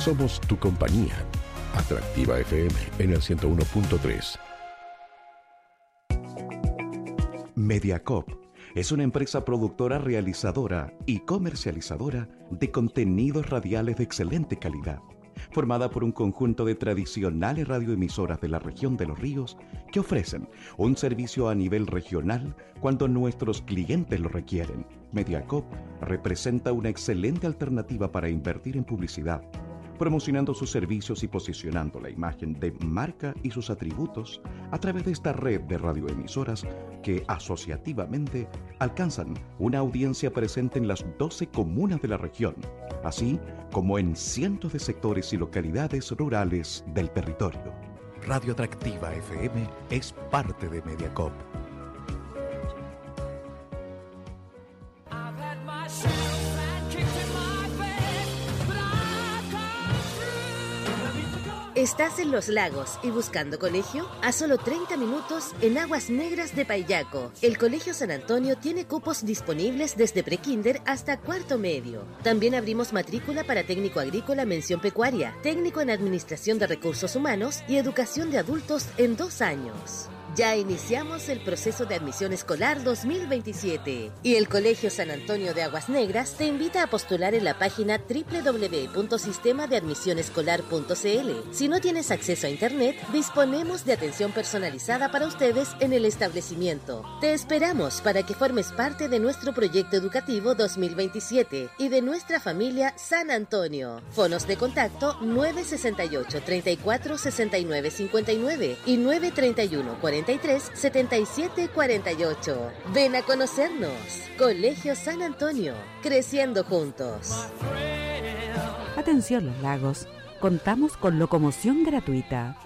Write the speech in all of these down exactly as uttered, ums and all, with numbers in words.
Somos tu compañía. Atractiva F M en el ciento uno punto tres. Mediacorp es una empresa productora, realizadora y comercializadora de contenidos radiales de excelente calidad, formada por un conjunto de tradicionales radioemisoras de la región de Los Ríos que ofrecen un servicio a nivel regional cuando nuestros clientes lo requieren. Mediacorp representa una excelente alternativa para invertir en publicidad, promocionando sus servicios y posicionando la imagen de marca y sus atributos a través de esta red de radioemisoras que asociativamente alcanzan una audiencia presente en las doce comunas de la región, así como en cientos de sectores y localidades rurales del territorio. Radio Atractiva F M es parte de Mediacorp. ¿Estás en Los Lagos y buscando colegio? A solo treinta minutos en Aguas Negras de Paillaco, el Colegio San Antonio tiene cupos disponibles desde prekinder hasta cuarto medio. También abrimos matrícula para técnico agrícola mención pecuaria, técnico en administración de recursos humanos y educación de adultos en dos años. Ya iniciamos el proceso de admisión escolar dos mil veintisiete y el Colegio San Antonio de Aguas Negras te invita a postular en la página doble u doble u doble u punto sistema de admisión escolar punto c l. Si no tienes acceso a internet, disponemos de atención personalizada para ustedes en el establecimiento. Te esperamos para que formes parte de nuestro proyecto educativo dos mil veintisiete y de nuestra familia San Antonio. Fonos de contacto nueve seis ocho, treinta y cuatro, sesenta y nueve cincuenta y nueve y nueve treinta y uno, cuarenta y tres, setenta y siete cuarenta y ocho. Ven a conocernos. Colegio San Antonio, creciendo juntos. Atención Los Lagos, contamos con locomoción gratuita.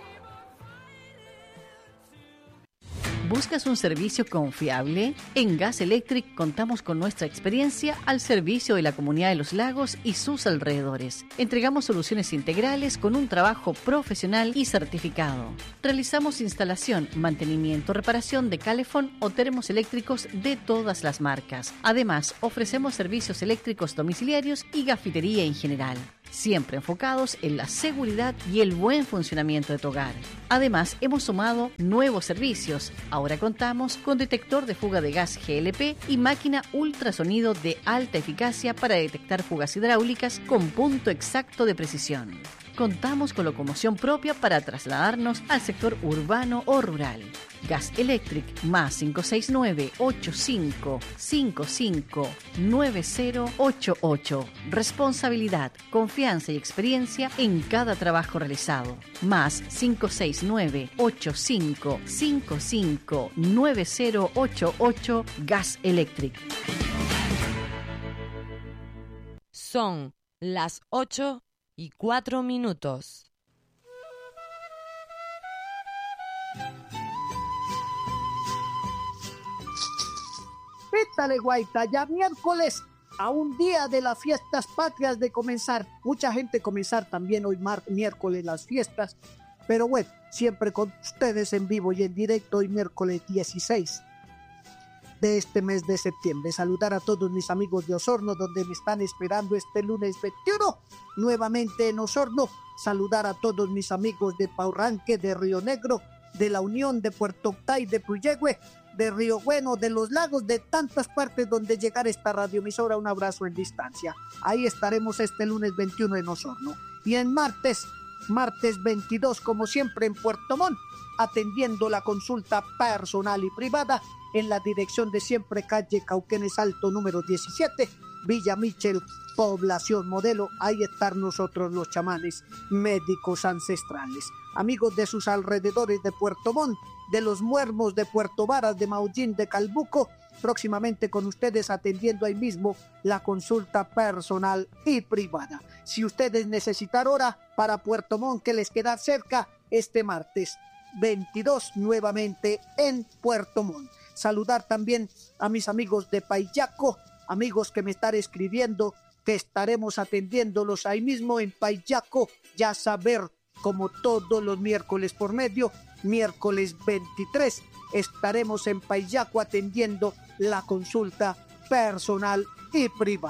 ¿Buscas un servicio confiable? En Gas Electric contamos con nuestra experiencia al servicio de la comunidad de Los Lagos y sus alrededores. Entregamos soluciones integrales con un trabajo profesional y certificado. Realizamos instalación, mantenimiento, reparación de calefón o termos eléctricos de todas las marcas. Además, ofrecemos servicios eléctricos domiciliarios y gafitería en general, siempre enfocados en la seguridad y el buen funcionamiento de tu hogar. Además, hemos sumado nuevos servicios. Ahora contamos con detector de fuga de gas G L P y máquina ultrasonido de alta eficacia para detectar fugas hidráulicas con punto exacto de precisión. Contamos con locomoción propia para trasladarnos al sector urbano o rural. Gas Electric más cinco seis nueve, ocho cinco cinco cinco, nueve cero ocho ocho. Responsabilidad, confianza y experiencia en cada trabajo realizado. Más cinco seis nueve, ocho cinco cinco cinco, nueve cero ocho ocho. Gas Electric. Son las ocho y cuatro minutos. Pétale, Guaita, ya miércoles, a un día de las fiestas patrias de comenzar. Mucha gente comenzar también hoy mar- miércoles las fiestas, pero bueno, siempre con ustedes en vivo y en directo hoy miércoles dieciséis de este mes de septiembre. Saludar a todos mis amigos de Osorno, donde me están esperando este lunes veintiuno, nuevamente en Osorno. Saludar a todos mis amigos de Paurranque, de Río Negro, de La Unión, de Puerto Octay, de Puyehue, de Río Bueno, de Los Lagos, de tantas partes donde llegar esta radioemisora. Un abrazo en distancia. Ahí estaremos este lunes veintiuno en Osorno. Y en martes, martes veintidós, como siempre en Puerto Montt, atendiendo la consulta personal y privada en la dirección de siempre, calle Cauquenes Alto número diecisiete, Villa Michel, población Modelo. Ahí están nosotros los chamanes médicos ancestrales. Amigos de sus alrededores de Puerto Montt, de los Muermos, de Puerto Varas, de Maullín, de Calbuco, próximamente con ustedes atendiendo ahí mismo la consulta personal y privada. Si ustedes necesitan hora para Puerto Montt, que les queda cerca, este martes veintidós nuevamente en Puerto Montt. Saludar también a mis amigos de Paillaco, amigos que me están escribiendo, que estaremos atendiéndolos ahí mismo en Paillaco, ya saber, como todos los miércoles por medio, miércoles veintitrés, estaremos en Paillaco atendiendo la consulta personal y privada.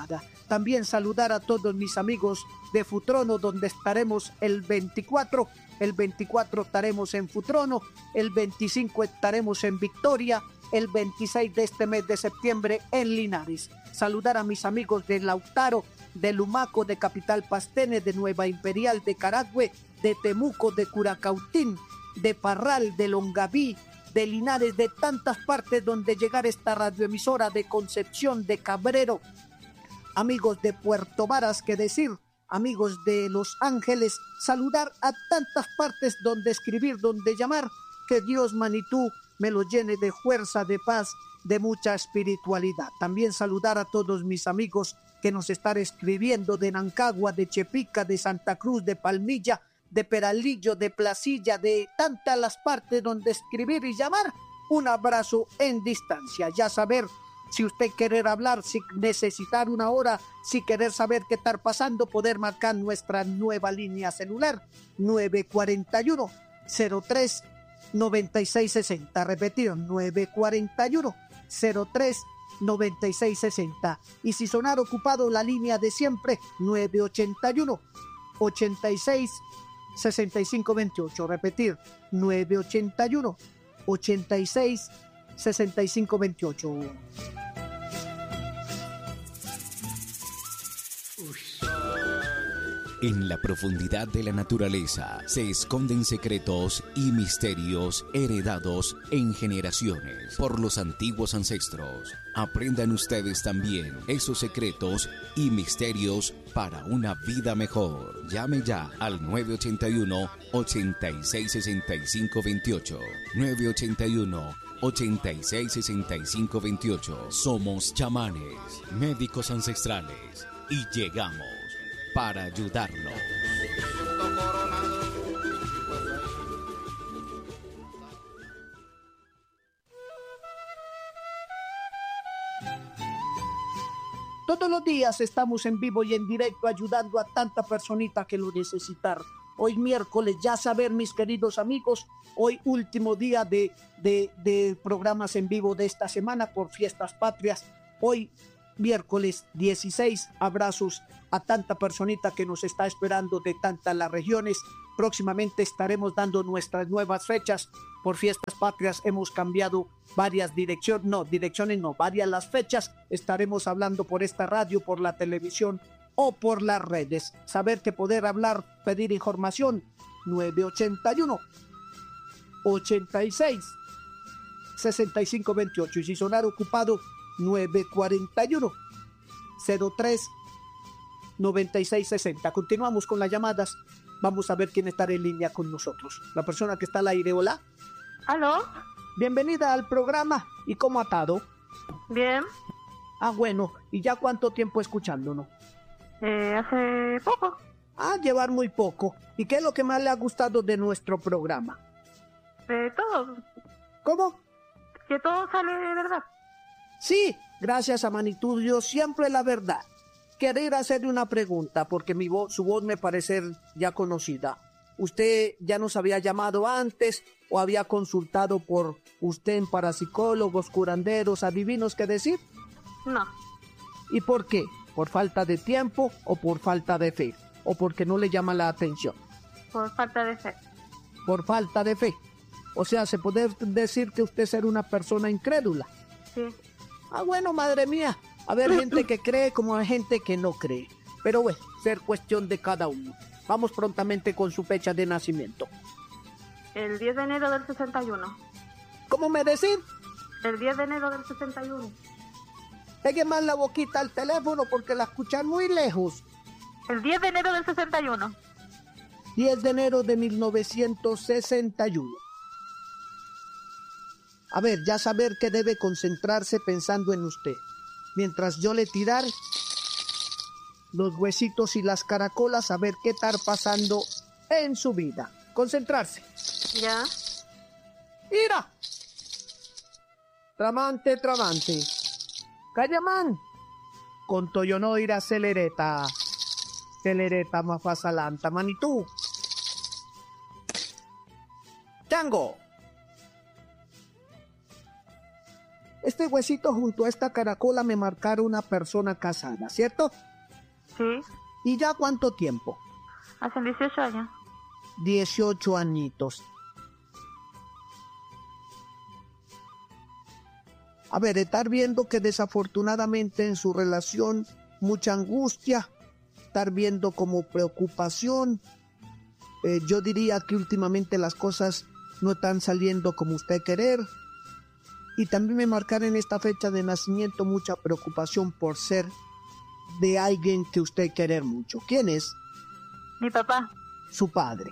También saludar a todos mis amigos de Futrono, donde estaremos el veinticuatro. El veinticuatro estaremos en Futrono, el veinticinco estaremos en Victoria, el veintiséis de este mes de septiembre en Linares. Saludar a mis amigos de Lautaro, de Lumaco, de Capital Pastene, de Nueva Imperial, de Caragüe, de Temuco, de Curacautín, de Parral, de Longaví, de Linares, de tantas partes donde llegar esta radioemisora, de Concepción, de Cabrero, amigos de Puerto Varas, que decir, amigos de Los Ángeles, saludar a tantas partes donde escribir, donde llamar, que Dios Manitú me lo llene de fuerza, de paz, de mucha espiritualidad. También saludar a todos mis amigos que nos están escribiendo de Nancagua, de Chepica, de Santa Cruz, de Palmilla, de Peralillo, de Placilla, de tantas las partes donde escribir y llamar. Un abrazo en distancia. Ya saber si usted querer hablar, si necesitar una hora, si querer saber qué está pasando, poder marcar nuestra nueva línea celular nueve cuatro uno, cero tres, nueve seis seis cero. Repetir, nueve cuatro uno, cero tres, nueve seis seis cero. Y si sonar ocupado, la línea de siempre, nueve ocho uno, ocho seis, seis cinco dos ocho. Repetir, nueve ocho uno, ocho seis, seis cinco dos ocho. En la profundidad de la naturaleza se esconden secretos y misterios heredados en generaciones por los antiguos ancestros. Aprendan ustedes también esos secretos y misterios para una vida mejor. Llame ya al nueve ocho uno, ocho seis seis cinco dos ocho. nueve ocho uno, ocho seis seis cinco dos ocho. Somos chamanes, médicos ancestrales, y llegamos para ayudarlo. Todos los días estamos en vivo y en directo ayudando a tanta personita que lo necesitar. Hoy miércoles, ya saber, mis queridos amigos, hoy último día de, de, de programas en vivo de esta semana por Fiestas Patrias. Hoy miércoles dieciséis, abrazos a tanta personita que nos está esperando de tantas las regiones. Próximamente estaremos dando nuestras nuevas fechas. Por Fiestas Patrias hemos cambiado varias direcciones, no, direcciones no, varias las fechas. Estaremos hablando por esta radio, por la televisión o por las redes. Saber que poder hablar, pedir información, nueve ocho uno, ocho seis, seis cinco dos ocho. Y si sonar ocupado, nueve cuatro uno, cero tres, nueve seis seis cero. Continuamos con las llamadas. Vamos a ver quién está en línea con nosotros. La persona que está al aire, hola. ¿Aló? Bienvenida al programa. ¿Y cómo ha estado? Bien. Ah, bueno. ¿Y ya cuánto tiempo escuchándonos? Eh, hace poco. Ah, llevar muy poco. ¿Y qué es lo que más le ha gustado de nuestro programa? Eh, todo. ¿Cómo? Que todo sale de verdad. Sí, gracias a Manitud, yo siempre la verdad. Querer hacerle una pregunta, porque mi voz, su voz me parece ya conocida. ¿Usted ya nos había llamado antes o había consultado por usted en parapsicólogos, curanderos, adivinos, qué decir? No. ¿Y por qué? ¿Por falta de tiempo o por falta de fe? ¿O porque no le llama la atención? Por falta de fe. Por falta de fe. O sea, ¿se puede decir que usted es una persona incrédula? Sí. Ah, bueno, madre mía. A ver, gente que cree como hay gente que no cree. Pero bueno, ser cuestión de cada uno. Vamos prontamente con su fecha de nacimiento. El diez de enero del sesenta y uno. ¿Cómo me decís? El diez de enero del sesenta y uno. Pegue más la boquita al teléfono porque la escuchan muy lejos. El diez de enero del sesenta y uno. diez de enero de mil novecientos sesenta y uno. A ver, ya saber que debe concentrarse pensando en usted. Mientras yo le tirar los huesitos y las caracolas, a ver qué está pasando en su vida. Concentrarse. Ya. ¡Ira! Tramante, tramante. Callaman. Con toyono ira celereta. Celereta mafasalanta. Manitú. Chango. Este huesito junto a esta caracola me marcaron una persona casada, ¿cierto? Sí. ¿Y ya cuánto tiempo? Hace dieciocho años. dieciocho añitos. A ver, estar viendo que desafortunadamente en su relación mucha angustia, estar viendo como preocupación. Eh, yo diría que últimamente las cosas no están saliendo como usted querer. Y también me marcar en esta fecha de nacimiento mucha preocupación por ser de alguien que usted querer mucho. ¿Quién es? Mi papá. Su padre.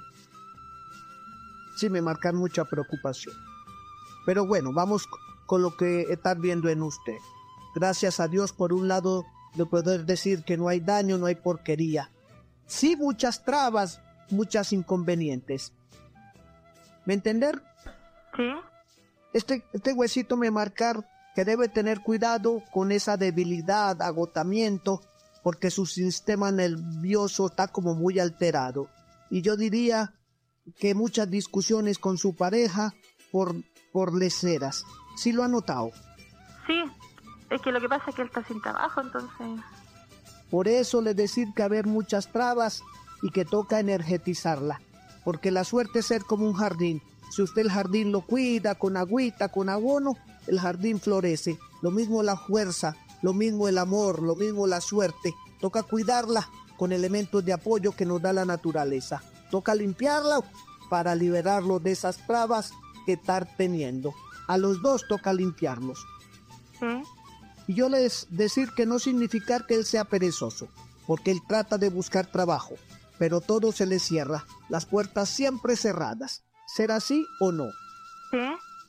Sí, me marcan mucha preocupación. Pero bueno, vamos con lo que están viendo en usted. Gracias a Dios, por un lado, de poder decir que no hay daño, no hay porquería. Sí, muchas trabas, muchas inconvenientes. ¿Me entender? Sí. Este, este huesito me marcar que debe tener cuidado con esa debilidad, agotamiento, porque su sistema nervioso está como muy alterado. Y yo diría que muchas discusiones con su pareja por, por leceras. ¿Sí lo ha notado? Sí, es que lo que pasa es que él está sin trabajo, entonces... Por eso le decir que haber muchas trabas y que toca energetizarla, porque la suerte es ser como un jardín. Si usted el jardín lo cuida con agüita, con abono, el jardín florece. Lo mismo la fuerza, lo mismo el amor, lo mismo la suerte. Toca cuidarla con elementos de apoyo que nos da la naturaleza. Toca limpiarla para liberarlo de esas trabas que está teniendo. A los dos toca limpiarlos. ¿Sí? Y yo les decir que no significa que él sea perezoso, porque él trata de buscar trabajo, pero todo se le cierra, las puertas siempre cerradas. ¿Será así o no? Sí.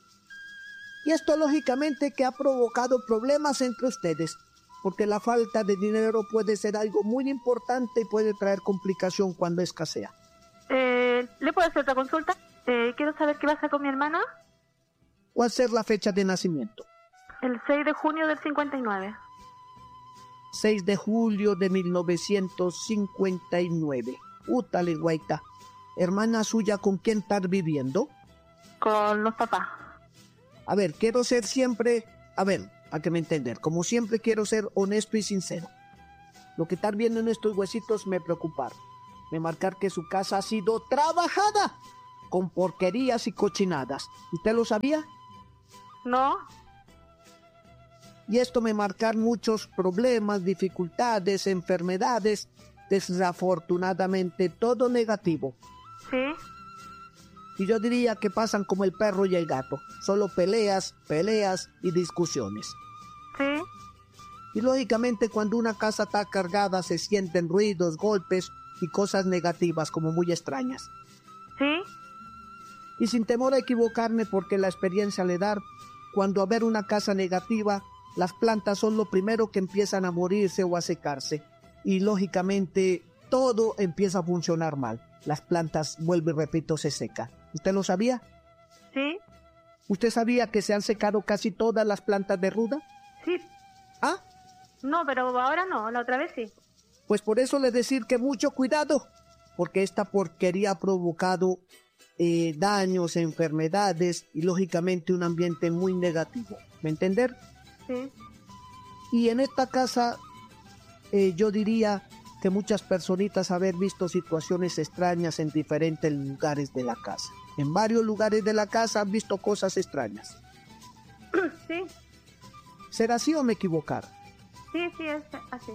Y esto lógicamente que ha provocado problemas entre ustedes, porque la falta de dinero puede ser algo muy importante y puede traer complicación cuando escasea. Eh, ¿Le puedo hacer otra consulta? Eh, quiero saber qué pasa con mi hermana. ¿Cuál ser la fecha de nacimiento? El seis de junio del cincuenta y nueve. seis de julio de mil novecientos cincuenta y nueve. Útale, guaita. ¿Hermana suya con quién estar viviendo? Con los papás. A ver, quiero ser siempre... A ver, para que me entender. Como siempre quiero ser honesto y sincero. Lo que están viendo en estos huesitos me preocupar. Me marcar que su casa ha sido trabajada con porquerías y cochinadas. ¿Usted lo sabía? No. Y esto me marcar muchos problemas, dificultades, enfermedades. Desafortunadamente todo negativo. Sí. Y yo diría que pasan como el perro y el gato. Solo peleas, peleas y discusiones. Sí. Y lógicamente cuando una casa está cargada se sienten ruidos, golpes y cosas negativas como muy extrañas. Sí. Y sin temor a equivocarme porque la experiencia le da, cuando a ver una casa negativa, las plantas son lo primero que empiezan a morirse o a secarse. Y lógicamente todo empieza a funcionar mal. Las plantas, vuelvo y repito, se secan. ¿Usted lo sabía? Sí. ¿Usted sabía que se han secado casi todas las plantas de ruda? Sí. ¿Ah? No, pero ahora no, la otra vez sí. Pues por eso le decir que mucho cuidado, porque esta porquería ha provocado eh, daños, enfermedades y lógicamente un ambiente muy negativo. ¿Me entender? Sí. Y en esta casa eh, yo diría que muchas personitas haber visto situaciones extrañas en diferentes lugares de la casa. En varios lugares de la casa han visto cosas extrañas. Sí. ¿Será así o me equivocar? Sí, sí, es así.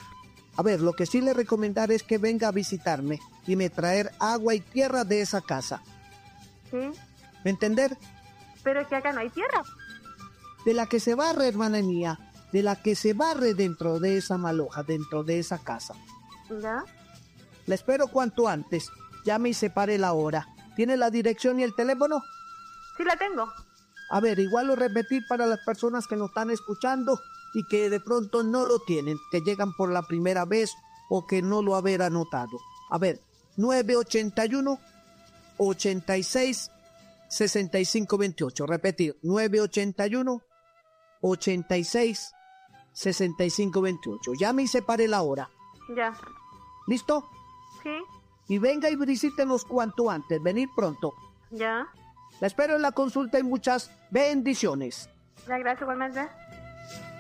A ver, lo que sí le recomendaré es que venga a visitarme y me traer agua y tierra de esa casa. Sí. ¿Me entender? Pero es que acá no hay tierra. De la que se barre, hermana mía, de la que se barre dentro de esa maloja, dentro de esa casa. ¿Ya? La espero cuanto antes. Llame y separe la hora. ¿Tiene la dirección y el teléfono? Sí, la tengo. A ver, igual lo repetir para las personas que nos están escuchando y que de pronto no lo tienen, que llegan por la primera vez o que no lo haber anotado. A ver, nueve ochenta y uno, ochenta y seis, sesenta y cinco veintiocho. Repetir, nueve ochenta y uno, ochenta y seis, sesenta y cinco veintiocho. Llame y separe la hora. Ya. ¿Listo? Sí. Y venga y visítenos cuanto antes, venir pronto. Ya. La espero en la consulta y muchas bendiciones. Ya, gracias igualmente.